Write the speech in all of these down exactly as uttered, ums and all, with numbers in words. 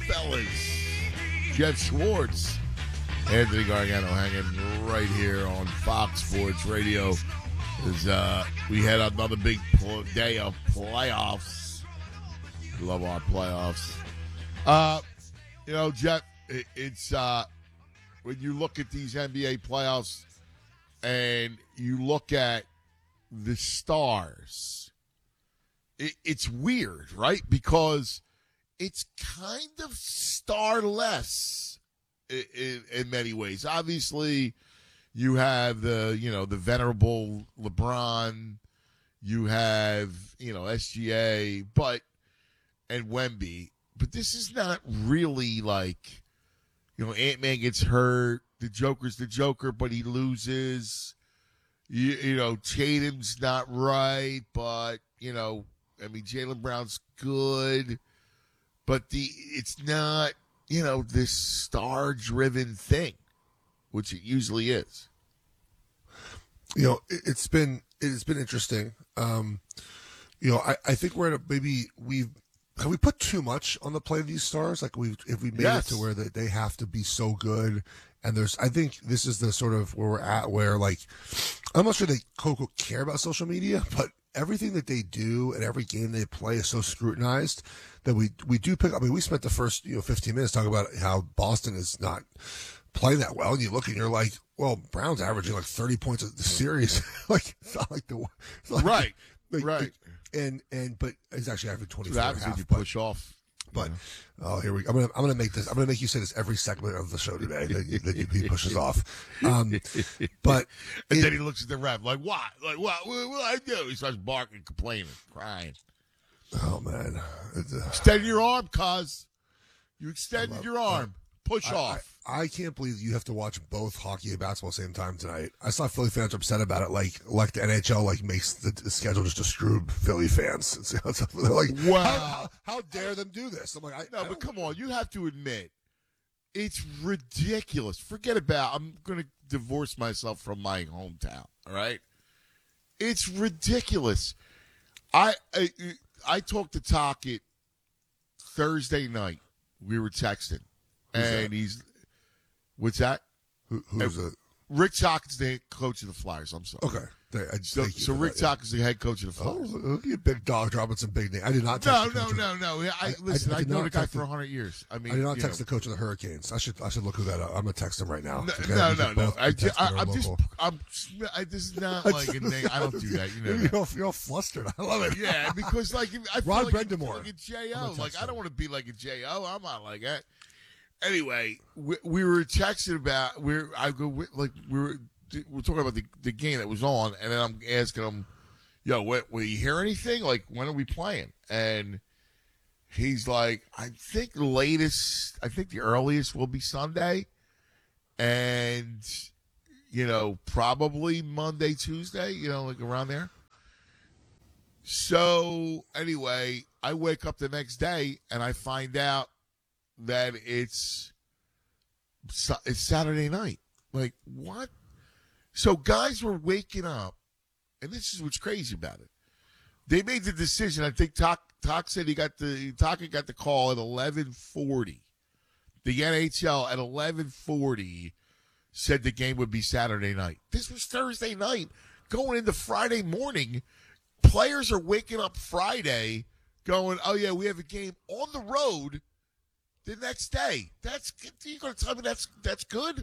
fellas. Jeff Schwartz, Anthony Gargano hanging right here on Fox Sports Radio as uh, we had another big pl- day of playoffs. Love our playoffs. Uh, you know, Jeff, it, it's uh, when you look at these N B A playoffs and you look at the stars, it, it's weird, right? Because it's kind of starless in, in, in many ways. Obviously, you have the, you know, the venerable LeBron, you have, you know, S G A, but, and Wemby, but this is not really like, you know, Ant-Man gets hurt, the Joker's the Joker, but he loses. You, you know, Tatum's not right, but, you know, I mean, Jaylen Brown's good, but the it's not, you know, this star-driven thing, which it usually is. You know, it, it's been it's been interesting. Um, you know, I, I think we're at a, maybe we've have we put too much on the play of these stars? Like we if we made Yes. it to where they, they have to be so good. And there's, I think this is the sort of where we're at where, like, I'm not sure they quote unquote care about social media, but everything that they do and every game they play is so scrutinized that we we do pick. I mean, we spent the first you know fifteen minutes talking about how Boston is not playing that well, and you look and you're like, well, Brown's averaging like thirty points a series, like it's not like the it's not Right, like, right. like, and and but he's actually averaging twenty-four So and a obviously half. you But, push off. but oh, here we go. I'm gonna I'm gonna make this. I'm gonna make you say this every segment of the show today that, you, that you, he pushes off. Um, but and it- then he looks at the ref like, what? Like, what? What will I do? He starts barking, complaining, crying. oh man, It's, uh, Extend your arm, cuz. You extended love- your arm. Push I, off. I, I can't believe you have to watch both hockey and basketball at the same time tonight. I saw Philly fans are upset about it. Like, like the N H L like makes the, the schedule just to screw Philly fans. It's, it's, they're like, Wow. how, how, how dare them do this? I'm like, I, No, I but don't- come on. You have to admit, it's ridiculous. Forget about, I'm going to divorce myself from my hometown, all right? It's ridiculous. I, I, I talked to Tockett Thursday night. We were texting. Who's and that? he's, what's that? Who, who's Uh, it? Rick Tockett's the coach of the Flyers. I'm sorry. Okay. There, I, So, thank you so for Rick that, yeah. Tockett's the head coach of the Oh, Flyers. look at you, big dog dropping some big name. I did not text No, the no, coach of- no, no. I, I- listen, I I, did know not the guy text for the- one hundred years. I mean, I did not you text know. the coach of the Hurricanes. I should I should look who that up. I'm gonna text him right now. No, Okay, no, we no, can no. both I, be just, texting I, our I'm just, local- I'm. I, this is not like a name. I don't do that. You know. You're that. all, you're all flustered. I love it. Yeah, because like if- I feel Rod like, I feel Brendamore. like a J I'm O. gonna Like text I don't him. want to be like a J O. I'm not like that. Anyway, we, we were texting about we're I go we- like we were we're talking about the the game that was on, and then I'm asking him, "Yo, what? Will you hear anything? Like when are we playing?" And he's like, "I think the latest. I think the earliest will be Sunday, and you know probably Monday, Tuesday. You know, like around there." So anyway, I wake up the next day and I find out that it's it's Saturday night. Like what? So guys were waking up, and this is what's crazy about it. They made the decision. I think Talk Talk said he got the Taka got the call at eleven forty. The N H L at eleven forty said the game would be Saturday night. This was Thursday night, going into Friday morning. Players are waking up Friday going, oh, yeah, we have a game on the road the next day. That's you're going to tell me that's that's good?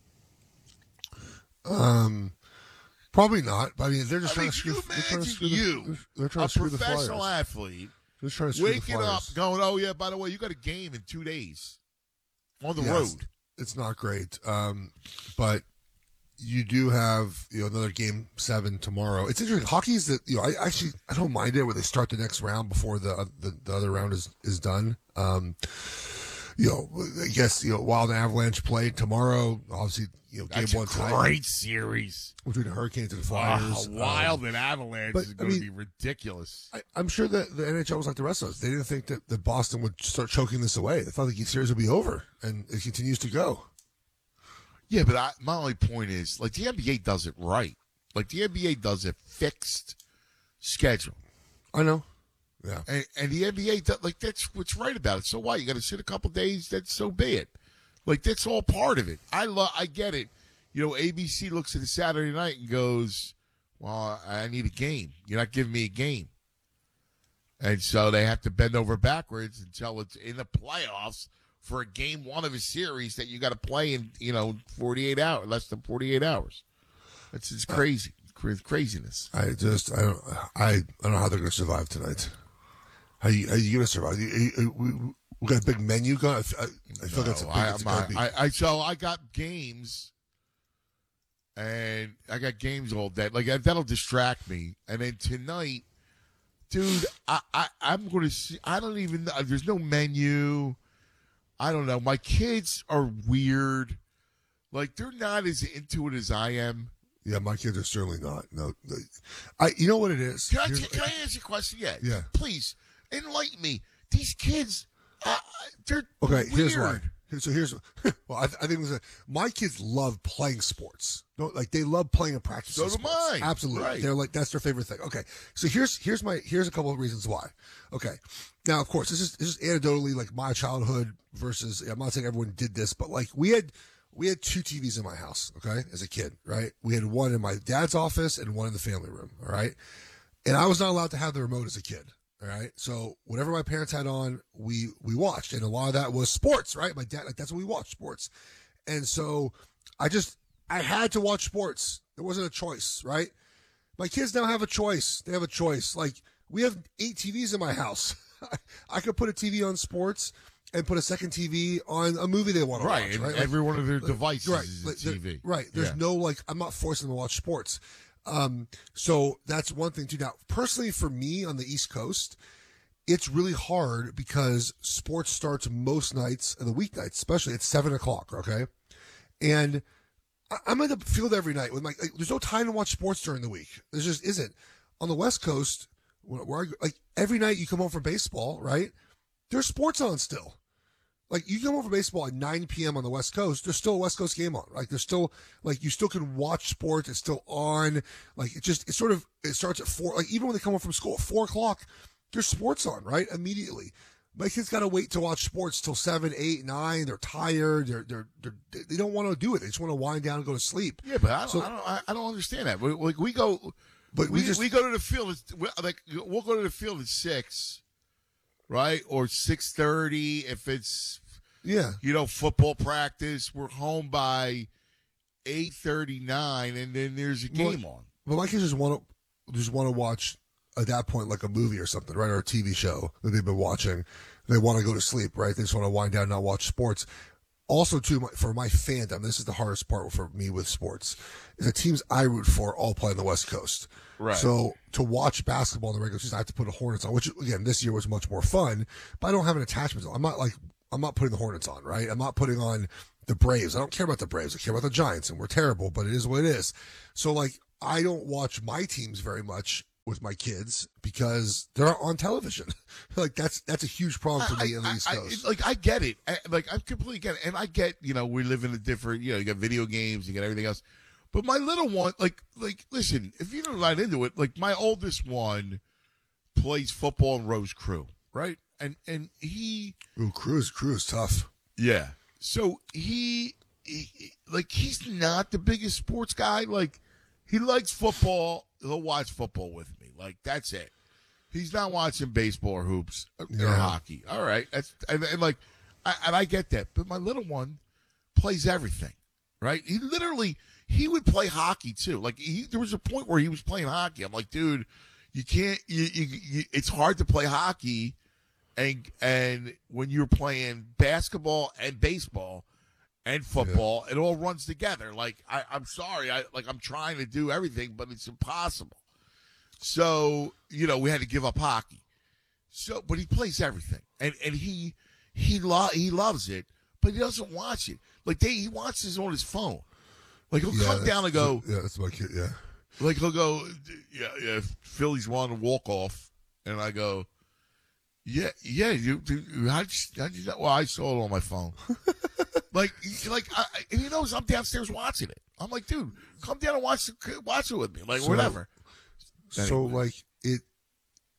Um, probably not. But I mean, they're just I trying mean, to screw. you They're trying to imagine screw you, the, they're trying a to screw the professional Flyers. athlete, They're just trying to screw the waking Flyers. up going, oh, yeah, by the way, you got a game in two days on the Yes, road. It's not great. Um, but you do have you know another game seven tomorrow. It's interesting. Hockey's that you know I actually I don't mind it where they start the next round before the the, the other round is is done. Um, you know, I guess you know Wild and Avalanche play tomorrow. Obviously, you know game That's one a tie great series. between the Hurricanes and the Wow, Flyers. Wild Um, and Avalanche but, is I going to mean, be ridiculous. I, I'm sure that the N H L was like the rest of us. They didn't think that, that Boston would start choking this away. They thought the series would be over, and it continues to go. Yeah, but I, my only point is, like, the N B A does it right. Like, the N B A does a fixed schedule. I know. Yeah. And, and the N B A, does- like, that's what's right about it. So what? You got to sit a couple days? That's so be it. Like, that's all part of it. I love. I get it. You know, A B C looks at a Saturday night and goes, well, I need a game. You're not giving me a game. And so they have to bend over backwards until it's in the playoffs for a game one of a series that you got to play in, you know, forty-eight hours, less than forty-eight hours. It's just crazy. Cra- craziness. I just, I don't, I, I don't know how they're going to survive tonight. How you, how you going to survive? You, you, we, we got a big menu going. I, I, I feel like that's a big, I, it's I, gonna be. I, I, so I got games, and I got games all day. Like, that'll distract me. And then tonight, dude, I, I, I'm going to see, I don't even know. There's no menu. I don't know. My kids are weird. Like, they're not as into it as I am. Yeah, my kids are certainly not. No, they, I. You know what it is? Can I, Here's- t- can I ask you a question? Yeah. Yeah. Please, enlighten me. These kids, uh, they're Okay, weird. here's why. Here- So here's well, I, I think it was a, my kids love playing sports. No, like they love playing and practicing. So do sports. mine. Absolutely, Right. they're like that's their favorite thing. Okay, so here's here's my here's a couple of reasons why. Okay, now of course this is this is anecdotally like my childhood versus. I'm not saying everyone did this, but like we had we had two T Vs in my house. Okay, as a kid, right? We had one in my dad's office and one in the family room. All right, and I was not allowed to have the remote as a kid. All right. So whatever my parents had on, we we watched, and a lot of that was sports, right? My dad, like that's what we watched, sports. And so I just I had to watch sports. There wasn't a choice, right? My kids now have a choice. They have a choice. Like we have eight T Vs in my house. I could put a T V on sports and put a second T V on a movie they want to Right. watch. And Right. every Like, one of their devices right. is Like, a T V. there- Right. There's Yeah. no like I'm not forcing them to watch sports. Um, so that's one thing too. Now, personally, for me on the East Coast, it's really hard because sports starts most nights and the weeknights, especially at seven o'clock. Okay, and I- I'm in the field every night with my. Like, there's no time to watch sports during the week. There just isn't. On the West Coast, where, where I, like every night you come home from baseball, right? There's sports on still. Like you come home from baseball at nine p.m. on the West Coast, there's still a West Coast game on. Like there's still like you still can watch sports. It's still on. Like it just it sort of it starts at four. Like even when they come home from school at four o'clock, there's sports on right immediately. My kids got to wait to watch sports till seven, eight, nine. They're tired. They're they're, they're they don't want to do it. They just want to wind down and go to sleep. Yeah, but I don't, So- I don't, I, I don't understand that. We, like we go, But we we just we go to the field. At, we- like we'll go to the field at six, right, or six thirty if it's yeah. you know football practice. We're home by eight thirty nine, and then there's a Well, game on. But my kids just want to just want to watch at that point like a movie or something, right, or a T V show that they've been watching. They want to go to sleep, right? They just want to wind down and not watch sports. Also, too, my, for my fandom, this is the hardest part for me with sports, is the teams I root for all play on the West Coast. Right. So to watch basketball in the regular season, I have to put the Hornets on, which again this year was much more fun. But I don't have an attachment. I'm not like I'm not putting the Hornets on, right? I'm not putting on the Braves. I don't care about the Braves. I care about the Giants, and we're terrible, but it is what it is. So like I don't watch my teams very much with my kids because they're not on television. Like that's that's a huge problem for me I- in the I- East I- Coast. like I get it. I, like I completely get it, and I get you know we live in a different you know you got video games, you got everything else. But my little one, like like listen, if you're not into it, like my oldest one plays football in Rose Crew, right? And and he Ooh, Cruz, Cruz, tough. yeah. So he, he like he's not the biggest sports guy. Like he likes football. He'll watch football with me. Like that's it. He's not watching baseball or hoops or, or Yeah. hockey. All right, that's and, and like, I, and I get that. But my little one plays everything. Right? He literally he would play hockey too. Like he, there was a point where he was playing hockey. I'm like, dude, you can't. You, you, you it's hard to play hockey. And and when you're playing basketball and baseball and football, it all runs together. Like I, I'm sorry, I like I'm trying to do everything, but it's impossible. So you know we had to give up hockey. So, but he plays everything, and and he he lo- he loves it, but he doesn't watch it. Like they he watches it on his phone. Like he'll Yeah, come down and go. Yeah, that's my kid. Yeah. Like he'll go, yeah, yeah. Phillies won a walk off, and I go, yeah, yeah. You, you how'd you, how'd you know? Well, I saw it on my phone. like, like, I, and he knows I'm downstairs watching it. I'm like, dude, come down and watch, watch it with me, like So- whatever. So Anyway. like it,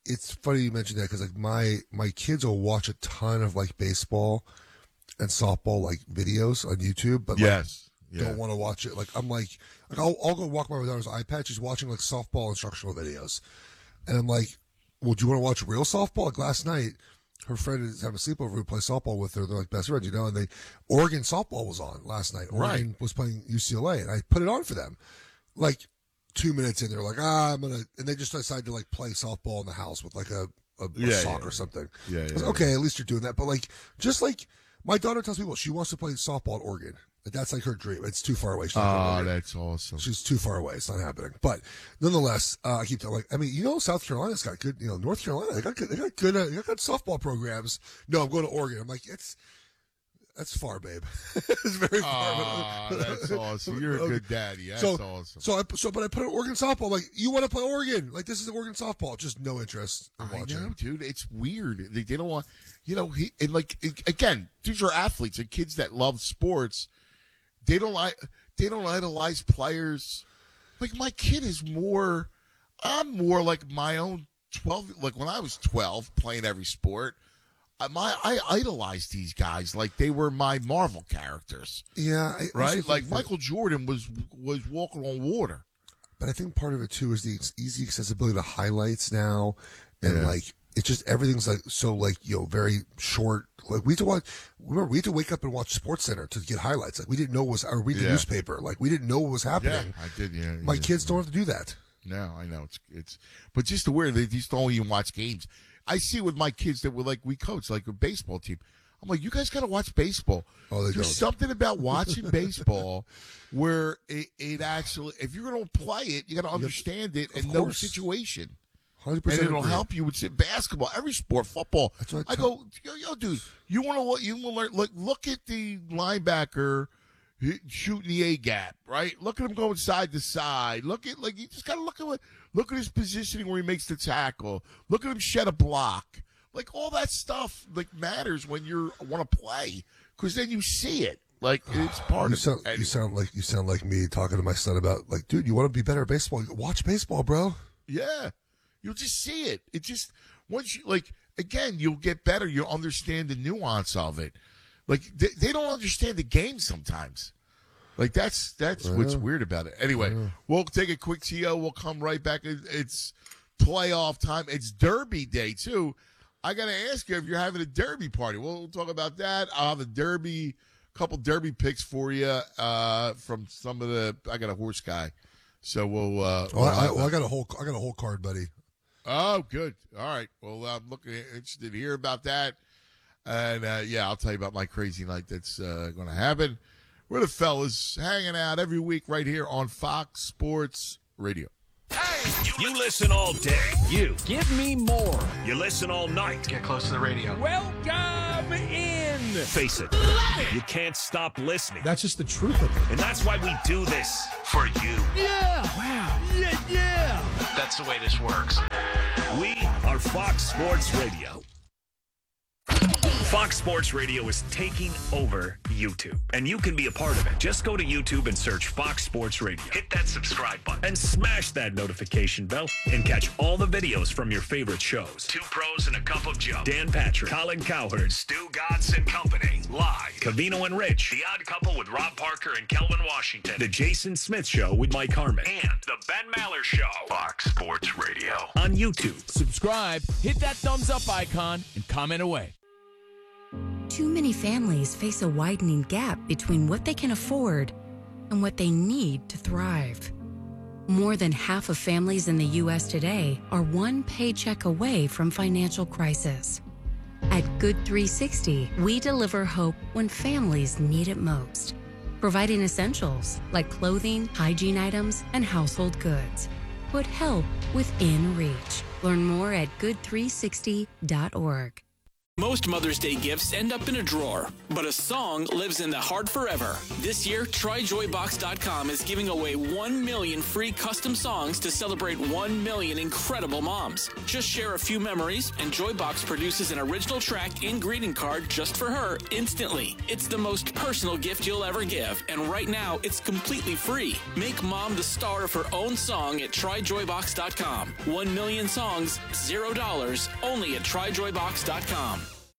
it's funny you mentioned that because like my my kids will watch a ton of like baseball and softball like videos on YouTube, but like, yes, yeah. don't want to watch it. Like I'm like, like I'll, I'll go walk by my daughter's iPad. She's watching like softball instructional videos, and I'm like, well, do you want to watch real softball? Like last night, her friend is having a sleepover who plays softball with her. They're like best friends, you know. And they Oregon softball was on last night. Oregon right. was playing U C L A, and I put it on for them. Like two minutes in, they're like, ah, I'm gonna, and they just decided to like play softball in the house with like a a, a yeah, sock yeah. or something. Yeah, yeah, I was like, yeah. okay, at least you're doing that. But like, just like my daughter tells people she wants to play softball at Oregon. That's like her dream. It's too far away. She's not Oh, going that's awesome. She's too far away. It's not happening. But nonetheless, uh, I keep telling, like, I mean, you know, South Carolina's got good, you know, North Carolina, they got good, they got good, uh, they got good softball programs. No, I'm going to Oregon. I'm like, it's, that's far, babe. It's very far. Oh, that's awesome. You're a good daddy. That's so, awesome. So, I, so, but I put an Oregon softball. Like, you want to play Oregon? Like, this is Oregon softball. Just no interest in I watching. know, dude. It's weird. They, they don't want, you know, he, and like, again, these are athletes and kids that love sports. They don't like, they don't idolize players. Like, my kid is more, I'm more like my own twelve, like when I was twelve playing every sport, I, my, I idolized these guys like they were my Marvel characters. Yeah. I right? Like, that, Michael Jordan was, was walking on water. But I think part of it, too, is the easy accessibility to highlights now. And, Yeah. like, it's just everything's like so like you know very short. Like we had to watch. Remember, we had to wake up and watch Sports Center to get highlights. Like we didn't know what was or read the Yeah. newspaper. Like we didn't know what was Yeah, happening. I did. Yeah, My yeah. kids don't have to do that. No, I know it's it's, but just aware they just don't even watch games. I see with my kids that were like we coach like a baseball team. I'm like, you guys got to watch baseball. Oh, they There's don't. something about watching baseball where it, it actually, if you're going to play it, you got to understand it and know the course. situation. Hundred And percent. it'll help you with basketball, every sport, football. That's what I I tell- go, yo, yo, dude, you want to look? You want to learn? Look, look at the linebacker shooting the A gap, right? Look at him going side to side. Look at like you just got to look at what, look at his positioning where he makes the tackle. Look at him shed a block. Like all that stuff, like matters when you want to play because then you see it. Like it's part You of sound, it. you sound like you sound like me talking to my son about like, dude, you want to be better at baseball? Watch baseball, bro. Yeah. You'll just see it. It just, once you, like, again, you'll get better. You'll understand the nuance of it. Like, they, they don't understand the game sometimes. Like, that's that's I what's know. weird about it. Anyway, I know. we'll take a quick T O. We'll come right back. It- It's playoff time. It's Derby day, too. I got to ask you if you're having a Derby party. We'll, we'll talk about that. I'll have a Derby, couple Derby picks for you uh, from some of the, I got a horse guy. So we'll. Uh, Oh, I, I, well, I got a whole I got a whole card, buddy. Oh, good. All right. Well, I'm looking interested to hear about that. And, uh, yeah, I'll tell you about my crazy night that's uh, going to happen. We're the fellas hanging out every week right here on Fox Sports Radio. Hey, you listen all day. You. Give me more. You listen all night. Get close to the radio. Welcome in. Face it. You can't stop listening. That's just the truth of it. And that's why we do this for you. Yeah. Wow. Yeah, yeah. That's the way this works. We are Fox Sports Radio. Fox Sports Radio is taking over YouTube, and you can be a part of it. Just go to YouTube and search Fox Sports Radio. Hit that subscribe button and smash that notification bell and catch all the videos from your favorite shows. Two Pros and a Cup of Joe. Dan Patrick, Colin Cowherd, Stu Godson Company. Live. Cavino and Rich. The Odd Couple with Rob Parker and Kelvin Washington. The Jason Smith Show with Mike Harmon. And The Ben Maller Show. Fox Sports Radio. On YouTube. Subscribe, hit that thumbs up icon, and comment away. Too many families face a widening gap between what they can afford and what they need to thrive. More than half of families in the U S today are one paycheck away from financial crisis. At Good three sixty, we deliver hope when families need it most, providing essentials like clothing, hygiene items, and household goods. Put help within reach. Learn more at good three sixty dot org. Most Mother's Day gifts end up in a drawer, but a song lives in the heart forever. This year, try joy box dot com is giving away one million free custom songs to celebrate one million incredible moms. Just share a few memories, and Joybox produces an original track and greeting card just for her instantly. It's the most personal gift you'll ever give, and right now, it's completely free. Make mom the star of her own song at try joy box dot com. One million songs, zero dollars, only at try joy box dot com.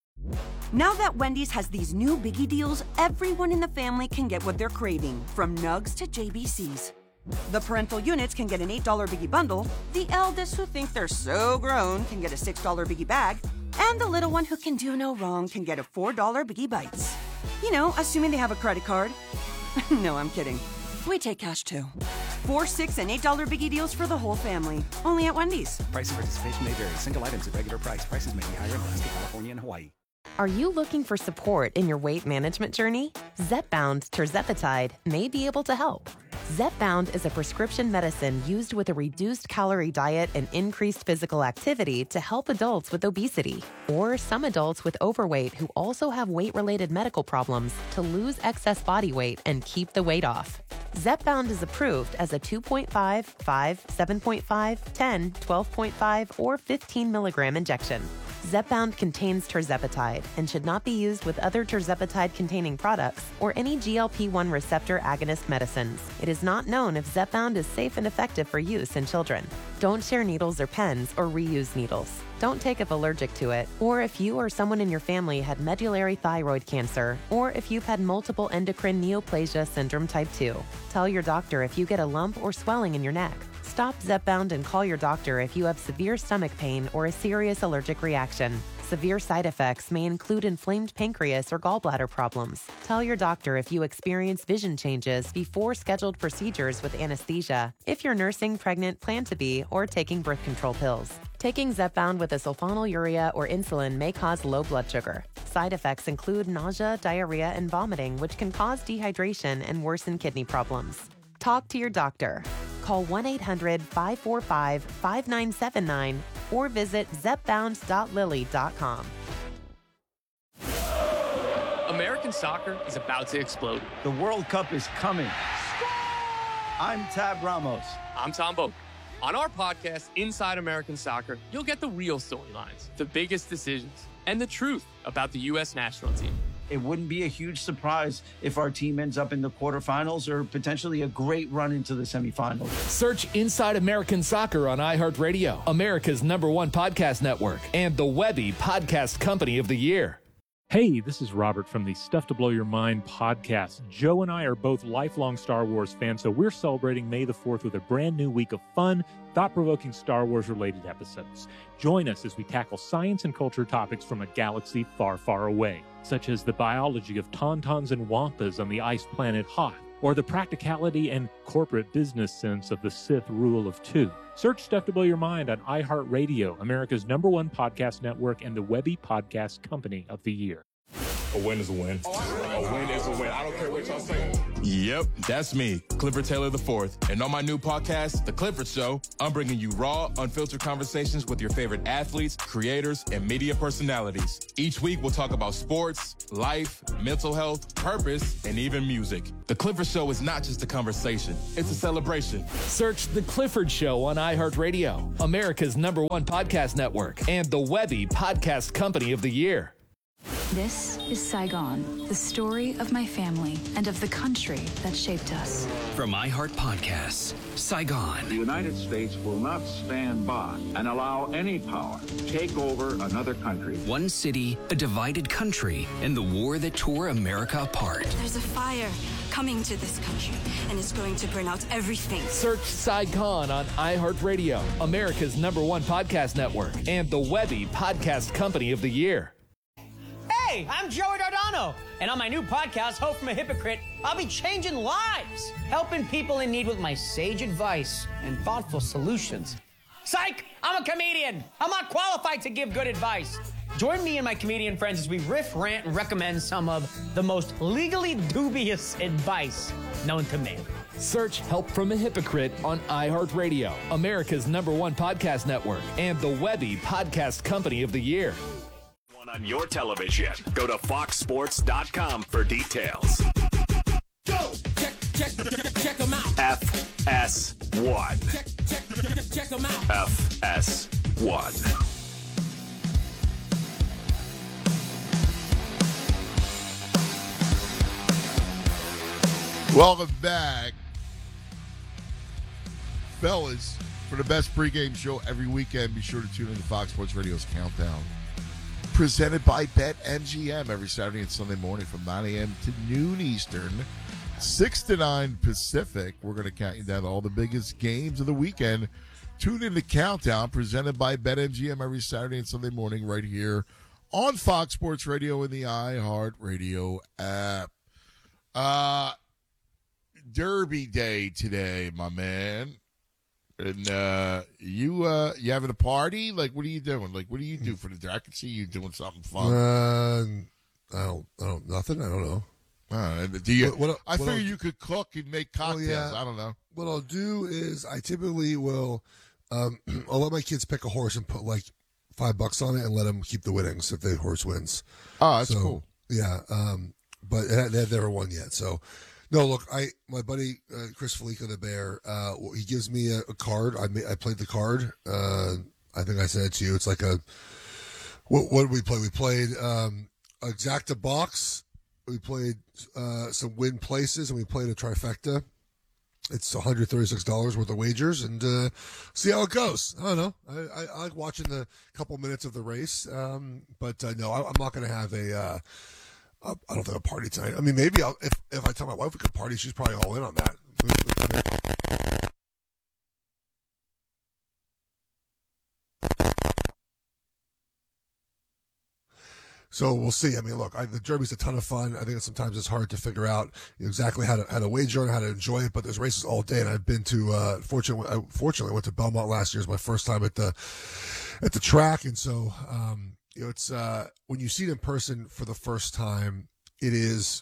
Now that Wendy's has these new biggie deals, everyone in the family can get what they're craving, from Nugs to J B Cs. The parental units can get an eight dollar biggie bundle, the eldest who think they're so grown can get a six dollar biggie bag, and the little one who can do no wrong can get a four dollar biggie bites. You know, assuming they have a credit card. No, I'm kidding. We take cash too. Four, six, and eight dollar biggie deals for the whole family. Only at Wendy's. Price and participation may vary. Single items at regular price. Prices may be higher in Alaska, California, and Hawaii. Are you looking for support in your weight management journey? Zepbound Tirzepatide may be able to help. Zepbound is a prescription medicine used with a reduced calorie diet and increased physical activity to help adults with obesity, or some adults with overweight who also have weight-related medical problems to lose excess body weight and keep the weight off. Zepbound is approved as a two point five, five, seven point five, ten, twelve point five, or fifteen milligram injection. Zepbound contains tirzepatide and should not be used with other tirzepatide-containing products or any G L P one receptor agonist medicines. It is not known if Zepbound is safe and effective for use in children. Don't share needles or pens or reuse needles. Don't take if allergic to it, or if you or someone in your family had medullary thyroid cancer, or if you've had multiple endocrine neoplasia syndrome type two. Tell your doctor if you get a lump or swelling in your neck. Stop Zepbound and call your doctor if you have severe stomach pain or a serious allergic reaction. Severe side effects may include inflamed pancreas or gallbladder problems. Tell your doctor if you experience vision changes before scheduled procedures with anesthesia, if you're nursing, pregnant, plan to be, or taking birth control pills. Taking Zepbound with a sulfonylurea or insulin may cause low blood sugar. Side effects include nausea, diarrhea, and vomiting, which can cause dehydration and worsen kidney problems. Talk to your doctor. Call one eight hundred, five four five, five nine seven nine or visit zepbound dot lilly dot com. American soccer is about to explode. The World Cup is coming. I'm Tab Ramos. I'm Tom Boak. On our podcast, Inside American Soccer, you'll get the real storylines, the biggest decisions, and the truth about the U S national team. It wouldn't be a huge surprise if our team ends up in the quarterfinals or potentially a great run into the semifinals. Search Inside American Soccer on iHeartRadio, America's number one podcast network, and the Webby Podcast Company of the Year. Hey, this is Robert from the Stuff to Blow Your Mind podcast. Joe and I are both lifelong Star Wars fans, so we're celebrating May the fourth with a brand new week of fun, thought-provoking Star Wars-related episodes. Join us as we tackle science and culture topics from a galaxy far, far away, such as the biology of tauntauns and wampas on the ice planet Hoth, or the practicality and corporate business sense of the Sith rule of two. Search Stuff to Blow Your Mind on iHeartRadio, America's number one podcast network, and the Webby Podcast Company of the Year. A win is a win. A win is a win. I don't care what y'all say. Yep, that's me, Clifford Taylor the fourth. And on my new podcast, The Clifford Show, I'm bringing you raw, unfiltered conversations with your favorite athletes, creators, and media personalities. Each week, we'll talk about sports, life, mental health, purpose, and even music. The Clifford Show is not just a conversation, it's a celebration. Search The Clifford Show on iHeartRadio, America's number one podcast network, and the Webby Podcast Company of the Year. This is Saigon, the story of my family and of the country that shaped us. From iHeart Podcasts, Saigon. The United States will not stand by and allow any power to take over another country. One city, a divided country, and the war that tore America apart. There's a fire coming to this country, and it's going to burn out everything. Search Saigon on iHeartRadio, America's number one podcast network, and the Webby Podcast Company of the Year. Hey, I'm Joey Dardano, and on my new podcast, Hope from a Hypocrite, I'll be changing lives, helping people in need with my sage advice and thoughtful solutions. Psych! I'm a comedian. I'm not qualified to give good advice. Join me and my comedian friends as we riff, rant, and recommend some of the most legally dubious advice known to man. Search Help from a Hypocrite on iHeartRadio, America's number one podcast network, and the Webby Podcast Company of the Year. on your television. Go to fox sports dot com for details. Go! Check, check, check, check them out. F S one. Check, check, check, check them out. F S one. Welcome back, fellas, for the best pregame show every weekend. Be sure to tune in to Fox Sports Radio's Countdown, presented by BetMGM every Saturday and Sunday morning from nine a.m. to noon Eastern, six to nine Pacific. We're going to count you down to all the biggest games of the weekend. Tune in to Countdown, presented by BetMGM every Saturday and Sunday morning right here on Fox Sports Radio and the iHeartRadio app. Uh... Derby Day today, my man. And uh, you uh, you having a party? Like, what are you doing? Like, what do you do for the day? I can see you doing something fun. Uh, I don't, I don't, nothing. I don't know. Uh, do you? What, what, I what figure I'll, you could cook and make cocktails. Well, yeah. I don't know. What I'll do is I typically will, um, I'll let my kids pick a horse and put like five bucks on it and let them keep the winnings if the horse wins. Oh, that's so, cool. Yeah, um, but they've never won yet, so. No, look, I my buddy uh, Chris Felica the Bear, uh, he gives me a, a card. I ma- I played the card. Uh, I think I said it to you. It's like a what, what did we play? We played um, Exacta Box. We played uh, some win places, and we played a trifecta. It's one hundred thirty-six dollars worth of wagers, and uh, see how it goes. I don't know. I, I, I like watching the couple minutes of the race, um, but uh, no, I, I'm not going to have a. Uh, I don't think a party tonight. I mean, maybe I'll, if if I tell my wife we could party, she's probably all in on that. So we'll see. I mean, look, I, the Derby's a ton of fun. I think sometimes it's hard to figure out exactly how to how to wager and how to enjoy it. But there's races all day, and I've been to. Uh, fortunately, I, fortunately, I went to Belmont last year. It was my first time at the at the track, and so. Um, You know, it's uh, when you see it in person for the first time, it is,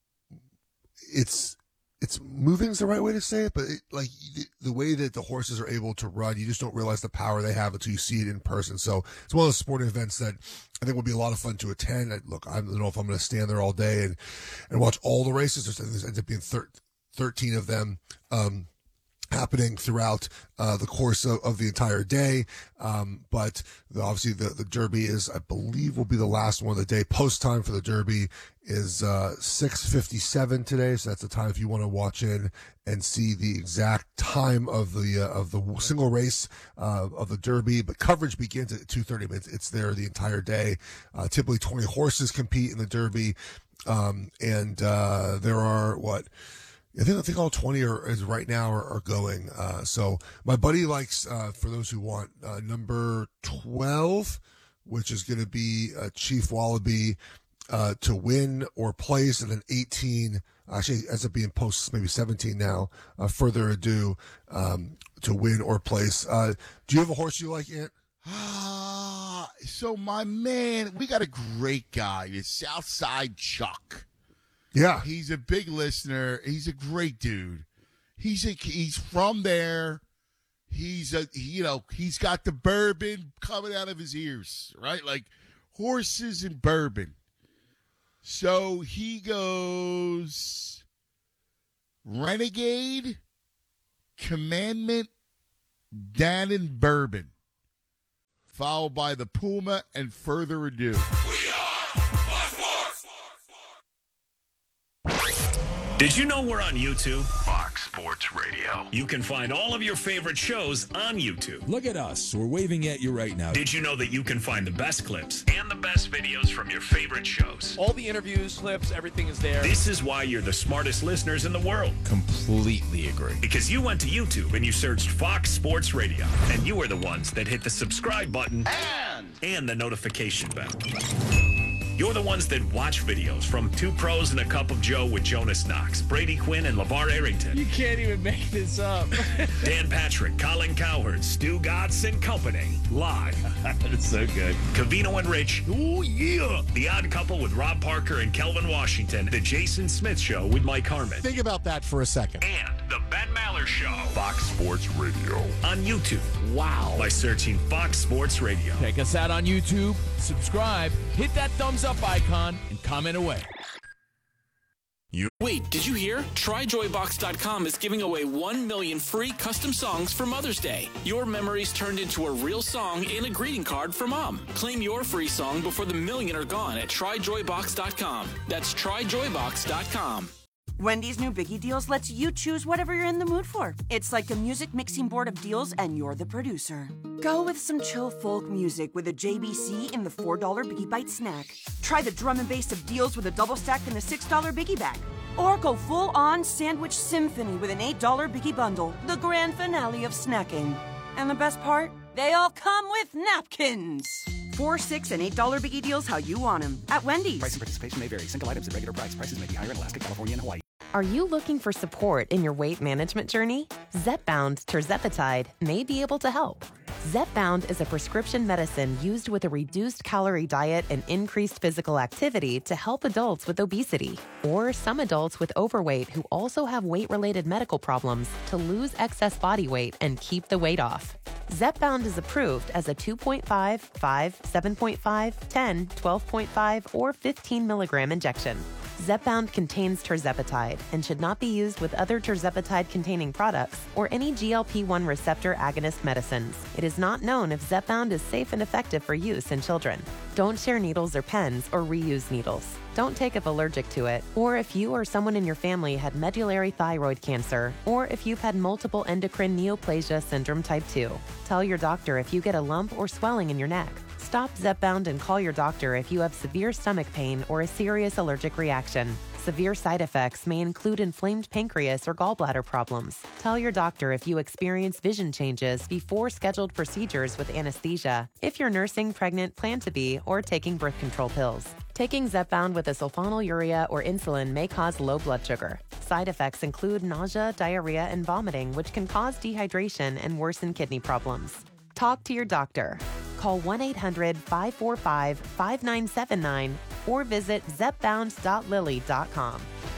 it's, it's moving is the right way to say it, but it, like the, the way that the horses are able to run, you just don't realize the power they have until you see it in person. So it's one of those sporting events that I think will be a lot of fun to attend. I, look, I don't know if I'm going to stand there all day and, and watch all the races. There's, there ends up being thir- thirteen of them. Um, happening throughout uh, the course of, of the entire day. Um, but the, obviously the, the Derby is, I believe, will be the last one of the day. Post time for the Derby is uh, six fifty-seven today. So that's the time if you want to watch in and see the exact time of the uh, of the single race uh, of the Derby. But coverage begins at two thirty. It's, it's there the entire day. Uh, typically twenty horses compete in the Derby. Um, and uh, there are, what, I think I think all twenty are is right now are, are going. Uh, so my buddy likes, uh, for those who want, uh, number twelve, which is going to be uh, Chief Wallaby uh, to win or place, and then eighteen actually ends up being post maybe seventeen now. Uh, Further Ado um, to win or place. Uh, do you have a horse you like, Ant? Ah, so my man, we got a great guy. It's Southside Chuck. Yeah, he's a big listener. He's a great dude. He's a, he's from there. He's a you know he's got the bourbon coming out of his ears, right? Like horses and bourbon. So he goes Renegade, Commandment, Dannon, Bourbon, followed by the Puma and Further Ado. Did you know we're on YouTube? Fox Sports Radio. You can find all of your favorite shows on YouTube. Look at us. We're waving at you right now. Did you know that you can find the best clips and the best videos from your favorite shows? All the interviews, clips, everything is there. This is why you're the smartest listeners in the world. Completely agree. Because you went to YouTube and you searched Fox Sports Radio, and you are the ones that hit the subscribe button and, and the notification bell. You're the ones that watch videos from Two Pros and a Cup of Joe with Jonas Knox, Brady Quinn, and LeVar Arrington. You can't even make this up. Dan Patrick, Colin Cowherd, Stu Gatz and Company, live. That's so good. Cavino and Rich. Oh, yeah. The Odd Couple with Rob Parker and Kelvin Washington. The Jason Smith Show with Mike Harmon. Think about that for a second. And the Ben Maller Another show. Fox Sports Radio. On YouTube. Wow. By searching Fox Sports Radio. Check us out on YouTube, subscribe, hit that thumbs up icon, and comment away. You Wait, did you hear? Try Joy Box dot com is giving away one million free custom songs for Mother's Day. Your memories turned into a real song and a greeting card for Mom. Claim your free song before the million are gone at Try Joy Box dot com. That's Try Joy Box dot com. Wendy's new Biggie Deals lets you choose whatever you're in the mood for. It's like a music mixing board of deals, and you're the producer. Go with some chill folk music with a J B C in the four dollar Biggie Bite snack. Try the drum and bass of deals with a double stack in the six dollar Biggie Bag. Or go full-on sandwich symphony with an eight dollar Biggie Bundle, the grand finale of snacking. And the best part? They all come with napkins. Four, six, and eight dollar Biggie Deals how you want them at Wendy's. Price and participation may vary. Single items at regular price. Prices may be higher in Alaska, California, and Hawaii. Are you looking for support in your weight management journey? Zepbound Tirzepatide may be able to help. Zepbound is a prescription medicine used with a reduced calorie diet and increased physical activity to help adults with obesity, or some adults with overweight who also have weight-related medical problems to lose excess body weight and keep the weight off. Zepbound is approved as a two point five, five, seven point five, ten, twelve point five, or fifteen milligram injection. Zepbound contains tirzepatide and should not be used with other tirzepatide-containing products or any G L P one receptor agonist medicines. It is not known if Zepbound is safe and effective for use in children. Don't share needles or pens or reuse needles. Don't take if allergic to it, or if you or someone in your family had medullary thyroid cancer, or if you've had multiple endocrine neoplasia syndrome type two. Tell your doctor if you get a lump or swelling in your neck. Stop Zepbound and call your doctor if you have severe stomach pain or a serious allergic reaction. Severe side effects may include inflamed pancreas or gallbladder problems. Tell your doctor if you experience vision changes before scheduled procedures with anesthesia, if you're nursing, pregnant, plan to be, or taking birth control pills. Taking Zepbound with a sulfonylurea or insulin may cause low blood sugar. Side effects include nausea, diarrhea, and vomiting, which can cause dehydration and worsen kidney problems. Talk to your doctor. Call one eight hundred, five four five, five nine seven nine or visit zepbound dot lilly dot com.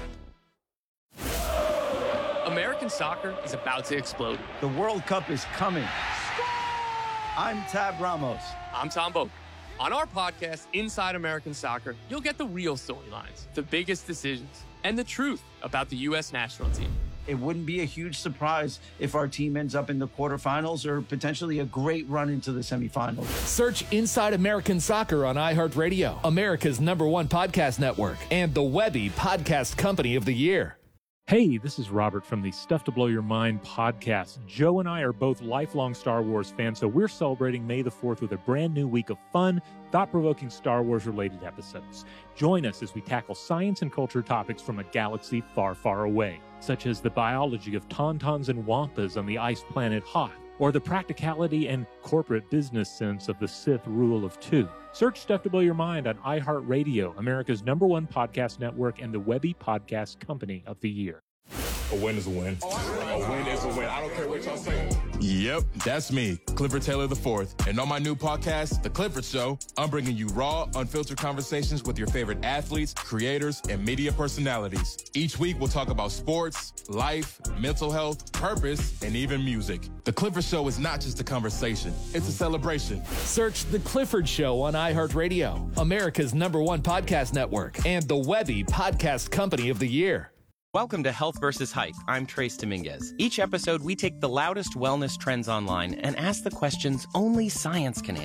American soccer is about to explode. The World Cup is coming. I'm Tab Ramos. I'm Tom Boak. On our podcast, Inside American Soccer, you'll get the real storylines, the biggest decisions, and the truth about the U S national team. It wouldn't be a huge surprise if our team ends up in the quarterfinals or potentially a great run into the semifinals. Search Inside American Soccer on iHeartRadio, America's number one podcast network, and the Webby Podcast Company of the Year. Hey, this is Robert from the Stuff to Blow Your Mind podcast. Joe and I are both lifelong Star Wars fans, so we're celebrating May the fourth with a brand new week of fun, thought-provoking Star Wars-related episodes. Join us as we tackle science and culture topics from a galaxy far, far away, such as the biology of tauntauns and wampas on the ice planet Hoth, or the practicality and corporate business sense of the Sith rule of two. Search Stuff to Blow Your Mind on iHeartRadio, America's number one podcast network, and the Webby Podcast Company of the Year. A win is a win. A win is a win. I don't care what y'all say. Yep, that's me, Clifford Taylor the fourth. And on my new podcast, The Clifford Show, I'm bringing you raw, unfiltered conversations with your favorite athletes, creators, and media personalities. Each week, we'll talk about sports, life, mental health, purpose, and even music. The Clifford Show is not just a conversation, it's a celebration. Search The Clifford Show on iHeartRadio, America's number one podcast network, and the Webby Podcast Company of the Year. Welcome to Health versus Hype. I'm Trace Dominguez. Each episode, we take the loudest wellness trends online and ask the questions only science can answer.